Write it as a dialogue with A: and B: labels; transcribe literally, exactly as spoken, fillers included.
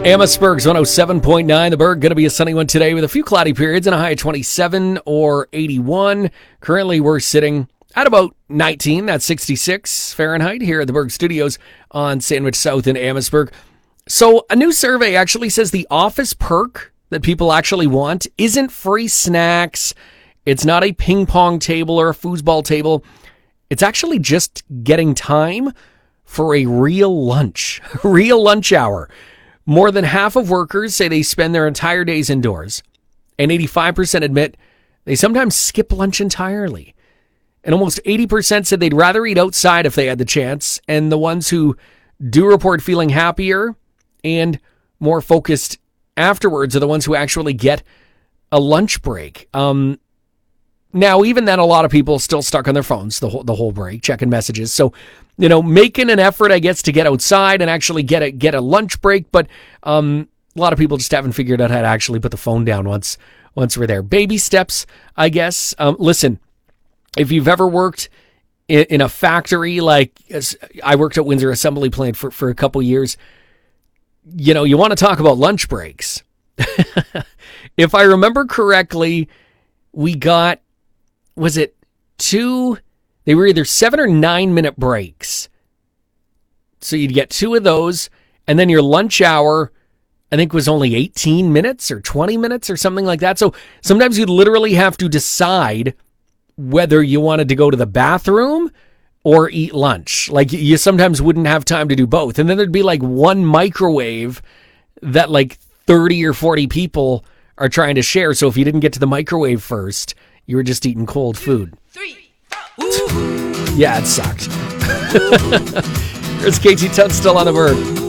A: Amherstburg's one oh seven point nine. The Berg going to be a sunny one today with a few cloudy periods and a high of twenty-seven or eighty-one. Currently, we're sitting at about nineteen. That's sixty-six Fahrenheit here at the Berg Studios on Sandwich South in Amherstburg. So a new survey actually says the office perk that people actually want isn't free snacks. It's not a ping pong table or a foosball table. It's actually just getting time for a real lunch, real lunch hour. More than half of workers say they spend their entire days indoors, and eighty-five percent admit they sometimes skip lunch entirely. And almost eighty percent said they'd rather eat outside if they had the chance, and the ones who do report feeling happier and more focused afterwards are the ones who actually get a lunch break. Um, now, even then, a lot of people still stuck on their phones the whole, the whole break, checking messages. So, you know, making an effort, I guess, to get outside and actually get a, get a lunch break. But um, a lot of people just haven't figured out how to actually put the phone down once, once we're there. Baby steps, I guess. Um, listen, if you've ever worked in, in a factory, like I worked at Windsor Assembly Plant for, for a couple years, you know, you want to talk about lunch breaks. If I remember correctly, we got, was it two, they were either seven or nine minute breaks. So you'd get two of those, and then your lunch hour, I think, was only eighteen minutes or twenty minutes or something like that. So sometimes you'd literally have to decide whether you wanted to go to the bathroom or eat lunch. Like, you sometimes wouldn't have time to do both. And then there'd be like one microwave that like thirty or forty people are trying to share. So if you didn't get to the microwave first, you were just eating cold food.
B: Three, four. Ooh.
A: Yeah, it sucked. There's K T Tunstall on the Berg.